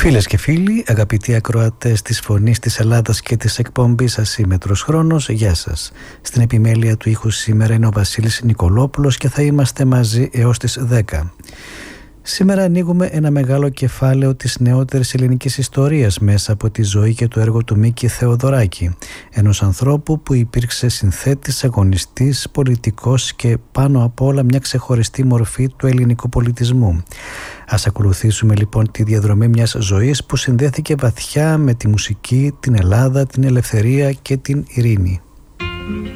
Φίλες και φίλοι, αγαπητοί ακροατές της Φωνής της Ελλάδας και της εκπομπής Ασύμετρος Χρόνος, γεια σας. Στην επιμέλεια του ήχου σήμερα είναι ο Βασίλης Νικολόπουλος και θα είμαστε μαζί έως τις 10. Σήμερα ανοίγουμε ένα μεγάλο κεφάλαιο της νεότερης ελληνικής ιστορίας μέσα από τη ζωή και το έργο του Μίκη Θεοδωράκη, ενός ανθρώπου που υπήρξε συνθέτης, αγωνιστής, πολιτικός και πάνω απ' όλα μια ξεχωριστή μορφή του ελληνικού πολιτισμού. Ας ακολουθήσουμε λοιπόν τη διαδρομή μιας ζωής που συνδέθηκε βαθιά με τη μουσική, την Ελλάδα, την ελευθερία και την ειρήνη.